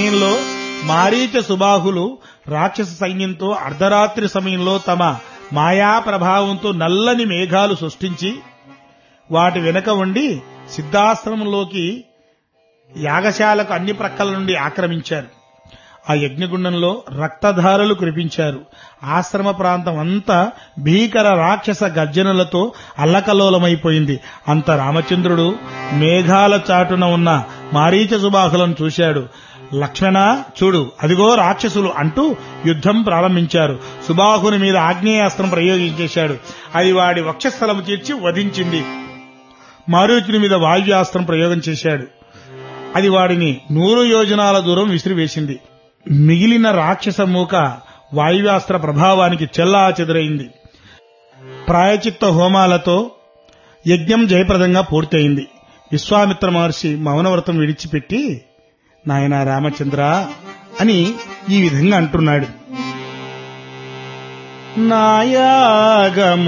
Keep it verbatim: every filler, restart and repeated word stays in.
సమయంలో మారీచ సుబాహులు రాక్షస సైన్యంతో అర్ధరాత్రి సమయంలో తమ మాయా ప్రభావంతో నల్లని మేఘాలు సృష్టించి వాటి వెనుక ఉండి సిద్ధాశ్రమంలోకి యాగశాలకు అన్ని ప్రక్కల నుండి ఆక్రమించారు. ఆ యజ్ఞగుండంలో రక్తధారలు కురిపించారు. ఆశ్రమ ప్రాంతం అంతా భీకర రాక్షస గర్జనలతో అల్లకల్లోలమైపోయింది. అంత రామచంద్రుడు మేఘాల చాటున ఉన్న మారీచ సుబాహులను చూశాడు. లక్ష్మణ చూడు, అదిగో రాక్షసులు అంటూ యుద్ధం ప్రారంభించారు. సుబాహుని మీద ఆగ్నేయాస్త్రం ప్రయోగించేశాడు. అది వాడి వక్షస్థలము తీర్చి వధించింది. మారీచుని మీద వాయువ్యాస్త్రం ప్రయోగం చేశాడు. అది వాడిని నూరు యోజనాల దూరం విసిరివేసింది. మిగిలిన రాక్షస మూక వాయువ్యాస్త్ర ప్రభావానికి చెల్లా చెదురైంది. ప్రాయచిత్త హోమాలతో యజ్ఞం జయప్రదంగా పూర్తయింది. విశ్వామిత్ర మహర్షి మౌనవ్రతం విడిచిపెట్టి, నాయనా రామచంద్ర అని ఈ విధంగా అంటున్నాడు. నాయాగము